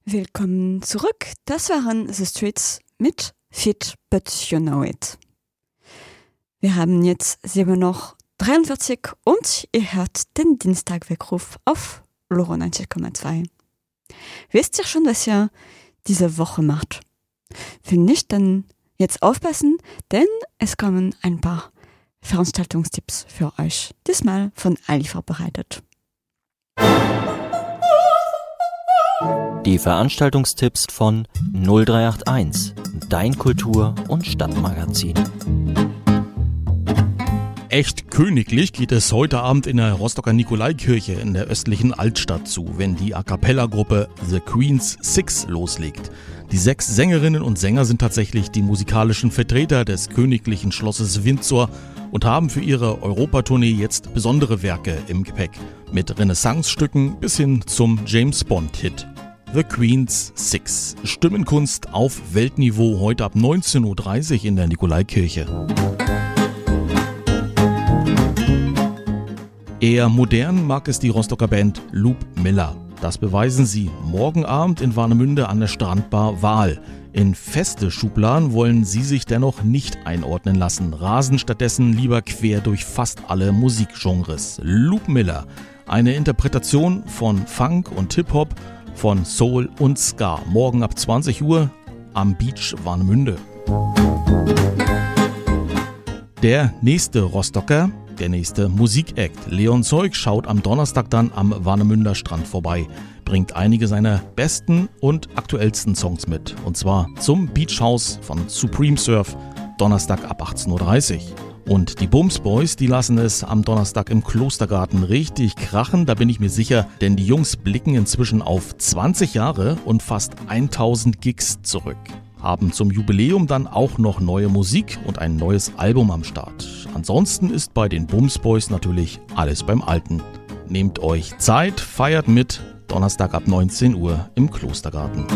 Willkommen zurück. Das waren The Streets mit Fit But You Know It. Wir haben jetzt 7:43 und ihr hört den Dienstagweckruf auf Loro 90,2. Wisst ihr schon, was ihr diese Woche macht? Wenn nicht, dann jetzt aufpassen, denn es kommen ein paar Veranstaltungstipps für euch. Diesmal von Ali vorbereitet. Die Veranstaltungstipps von 0381, dein Kultur- und Stadtmagazin. Echt königlich geht es heute Abend in der Rostocker Nikolaikirche in der östlichen Altstadt zu, wenn die A-Cappella-Gruppe The Queen's Six loslegt. Die 6 Sängerinnen und Sänger sind tatsächlich die musikalischen Vertreter des königlichen Schlosses Windsor und haben für ihre Europatournee jetzt besondere Werke im Gepäck, mit Renaissance-Stücken bis hin zum James-Bond-Hit. The Queen's Six. Stimmenkunst auf Weltniveau heute ab 19:30 Uhr in der Nikolaikirche. Eher modern mag es die Rostocker Band Loop Miller. Das beweisen sie morgen Abend in Warnemünde an der Strandbar Wahl. In feste Schubladen wollen sie sich dennoch nicht einordnen lassen, rasen stattdessen lieber quer durch fast alle Musikgenres. Loop Miller, eine Interpretation von Funk und Hip-Hop, von Soul und Ska. Morgen ab 20 Uhr am Beach Warnemünde. Der nächste Rostocker, der nächste Musikakt. Leon Zeug schaut am Donnerstag dann am Warnemünder Strand vorbei, bringt einige seiner besten und aktuellsten Songs mit. Und zwar zum Beach House von Supreme Surf, Donnerstag ab 18:30 Uhr. Und die Bums Boys, die lassen es am Donnerstag im Klostergarten richtig krachen, da bin ich mir sicher, denn die Jungs blicken inzwischen auf 20 Jahre und fast 1000 Gigs zurück. Haben zum Jubiläum dann auch noch neue Musik und ein neues Album am Start. Ansonsten ist bei den Bums Boys natürlich alles beim Alten. Nehmt euch Zeit, feiert mit, Donnerstag ab 19 Uhr im Klostergarten.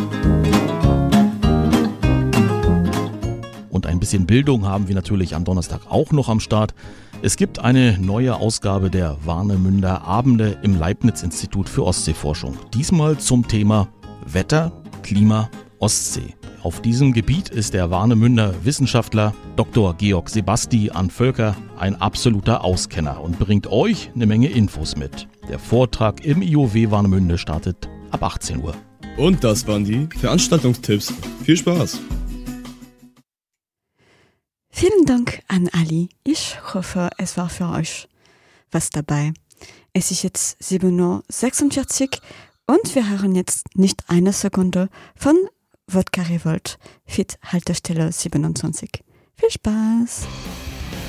Und ein bisschen Bildung haben wir natürlich am Donnerstag auch noch am Start. Es gibt eine neue Ausgabe der Warnemünder Abende im Leibniz-Institut für Ostseeforschung. Diesmal zum Thema Wetter, Klima, Ostsee. Auf diesem Gebiet ist der Warnemünder Wissenschaftler Dr. Georg Sebasti an Völker ein absoluter Auskenner und bringt euch eine Menge Infos mit. Der Vortrag im IOW Warnemünde startet ab 18 Uhr. Und das waren die Veranstaltungstipps. Viel Spaß! Vielen Dank an Ali. Ich hoffe, es war für euch was dabei. Es ist jetzt 7:46 Uhr und wir hören jetzt nicht eine Sekunde von Wodka Revolt, Fit Haltestelle 27. Viel Spaß!